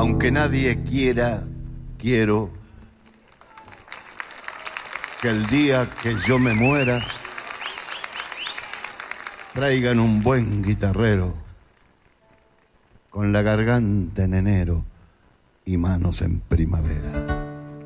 aunque nadie quiera, quiero que el día que yo me muera traigan un buen guitarrero con la garganta en enero y manos en primavera.